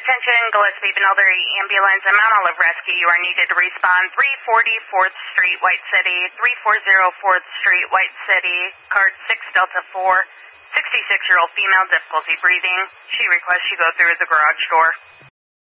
Attention, Gillespie Beneldery Ambulance and Mount Olive Rescue. You are needed to respond 340 4th Street, White City, 340 4th Street, White City, card 6 Delta 4, 66-year-old female, difficulty breathing. She requests you go through the garage door.